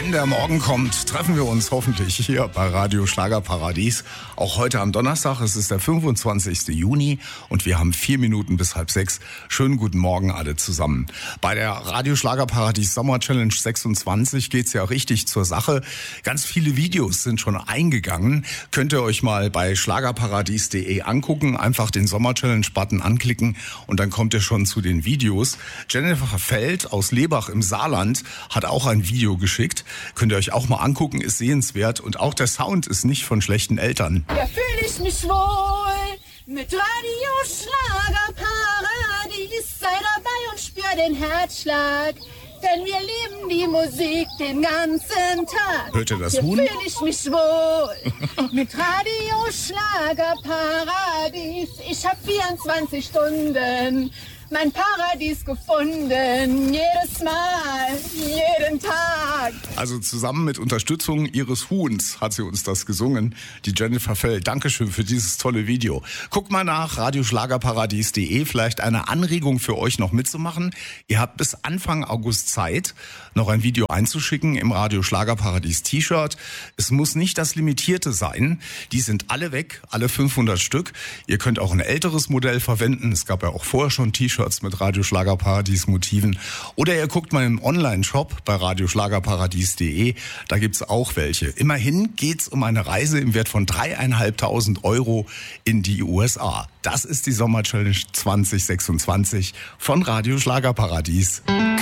Wenn der Morgen kommt, treffen wir uns hoffentlich hier bei Radio Schlagerparadies. Auch heute am Donnerstag, es ist der 25. Juni und wir haben 4 Minuten bis 5:30. Schönen guten Morgen alle zusammen. Bei der Radio Schlagerparadies Sommer Challenge 26 geht's ja richtig zur Sache. Ganz viele Videos sind schon eingegangen. Könnt ihr euch mal bei schlagerparadies.de angucken. Einfach den Sommer Challenge Button anklicken und dann kommt ihr schon zu den Videos. Jennifer Feld aus Lebach im Saarland hat auch ein Video geschickt. Könnt ihr euch auch mal angucken, ist sehenswert und auch der Sound ist nicht von schlechten Eltern. Da fühle ich mich wohl mit Radio Schlagerparadies. Sei dabei und spür den Herzschlag, denn wir lieben die Musik den ganzen Tag. Hört ihr das Hier Huhn? fühle ich mich wohl mit Radio Schlagerparadies. Ich hab 24 Stunden mein Paradies gefunden, jedes Mal, jeden Tag. Also zusammen mit Unterstützung ihres Huhns hat sie uns das gesungen, die Jennifer Feld. Dankeschön für dieses tolle Video. Guckt mal nach radioschlagerparadies.de, vielleicht eine Anregung für euch noch mitzumachen. Ihr habt bis Anfang August Zeit, noch ein Video einzuschicken im Radio Schlagerparadies T-Shirt. Es muss nicht das Limitierte sein. Die sind alle weg, alle 500 Stück. Ihr könnt auch ein älteres Modell verwenden. Es gab ja auch vorher schon T-Shirts mit Radio Schlagerparadies Motiven. Oder ihr guckt mal im Online-Shop bei radioschlagerparadies.de. Da gibt's auch welche. Immerhin geht's um eine Reise im Wert von 3.500 Euro in die USA. Das ist die Sommer Challenge 2026 von Radio Schlagerparadies.